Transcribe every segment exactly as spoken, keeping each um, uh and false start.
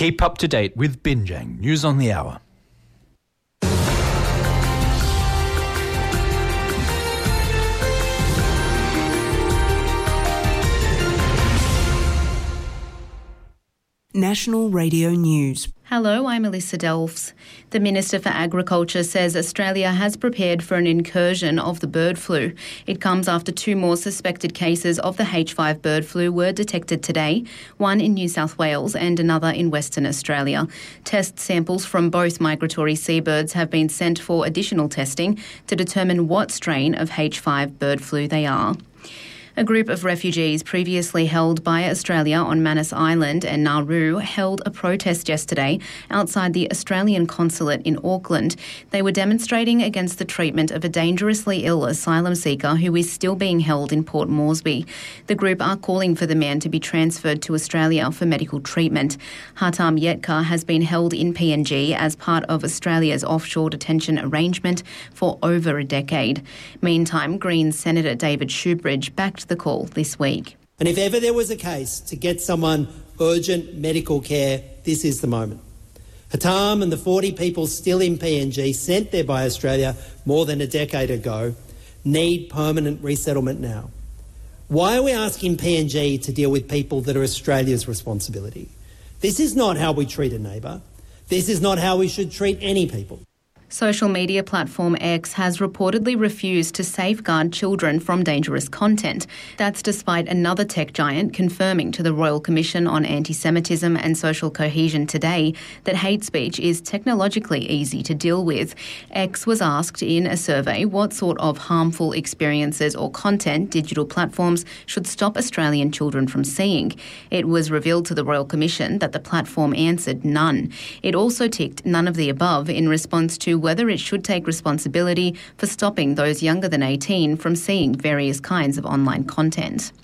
Keep up to date with Binjang News on the Hour. National Radio News. Hello, I'm Alyssa Delfs. The Minister for Agriculture says Australia has prepared for an incursion of the bird flu. It comes after two more suspected cases of the H five bird flu were detected today, one in New South Wales and another in Western Australia. Test samples from both migratory seabirds have been sent for additional testing to determine what strain of H five bird flu they are. A group of refugees previously held by Australia on Manus Island and Nauru held a protest yesterday outside the Australian consulate in Auckland. They were demonstrating against the treatment of a dangerously ill asylum seeker who is still being held in Port Moresby. The group are calling for the man to be transferred to Australia for medical treatment. Hatam Yetka has been held in P N G as part of Australia's offshore detention arrangement for over a decade. Meantime, Greens Senator David Shoebridge backed the call this week. And if ever there was a case to get someone urgent medical care, this is the moment. Hatam and the forty people still in P N G sent there by Australia more than a decade ago need permanent resettlement now. Why are we asking P N G to deal with people that are Australia's responsibility? This is not how we treat a neighbour. This is not how we should treat any people. Social media platform X has reportedly refused to safeguard children from dangerous content. That's despite another tech giant confirming to the Royal Commission on Anti-Semitism and Social Cohesion today that hate speech is technologically easy to deal with. X was asked in a survey what sort of harmful experiences or content digital platforms should stop Australian children from seeing. It was revealed to the Royal Commission that the platform answered none. It also ticked none of the above in response to whether it should take responsibility for stopping those younger than eighteen from seeing various kinds of online content.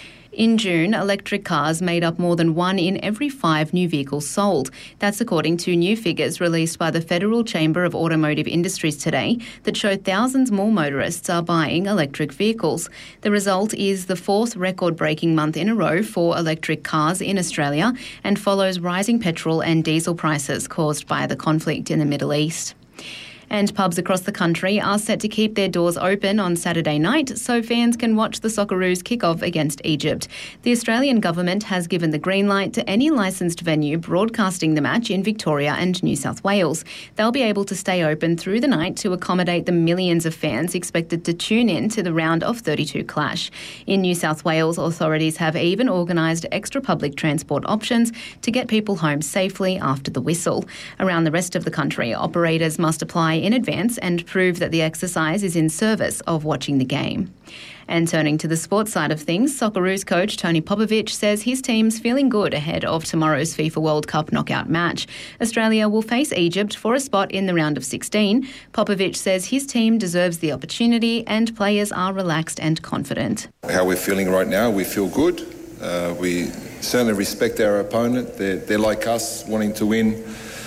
In June, electric cars made up more than one in every five new vehicles sold. That's according to new figures released by the Federal Chamber of Automotive Industries today that show thousands more motorists are buying electric vehicles. The result is the fourth record-breaking month in a row for electric cars in Australia and follows rising petrol and diesel prices caused by the conflict in the Middle East. And pubs across the country are set to keep their doors open on Saturday night so fans can watch the Socceroos kick off against Egypt. The Australian government has given the green light to any licensed venue broadcasting the match in Victoria and New South Wales. They'll be able to stay open through the night to accommodate the millions of fans expected to tune in to the round of thirty-two clash. In New South Wales, authorities have even organised extra public transport options to get people home safely after the whistle. Around the rest of the country, operators must apply in advance and prove that the exercise is in service of watching the game. And turning to the sports side of things, Socceroos coach Tony Popovic says his team's feeling good ahead of tomorrow's FIFA World Cup knockout match. Australia will face Egypt for a spot in the round of sixteen. Popovic says his team deserves the opportunity and players are relaxed and confident. How we're feeling right now, we feel good. Uh, we certainly respect our opponent. They're, they're like us, wanting to win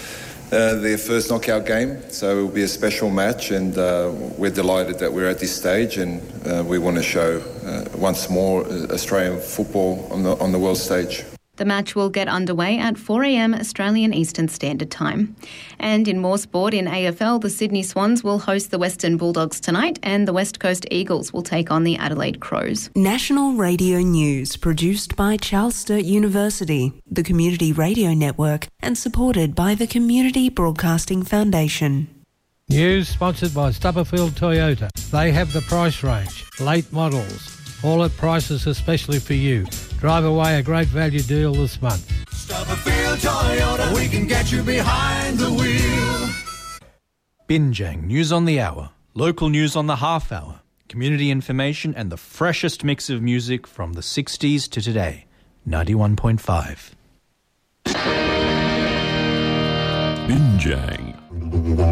Uh, their first knockout game, so it will be a special match, and uh, we're delighted that we're at this stage, and uh, we want to show uh, once more Australian football on the on the world stage. The match will get underway at four a.m. Australian Eastern Standard Time. And in more sport, in A F L, the Sydney Swans will host the Western Bulldogs tonight and the West Coast Eagles will take on the Adelaide Crows. National Radio News, produced by Charles Sturt University, the Community Radio Network, and supported by the Community Broadcasting Foundation. News sponsored by Stubberfield Toyota. They have the price range, late models, all at prices especially for you. Drive away a great value deal this month. Stubberfield Toyota, we can get you behind the wheel. Binjang News on the Hour, local news on the half hour, community information and the freshest mix of music from the sixties to today. ninety-one point five. Binjang.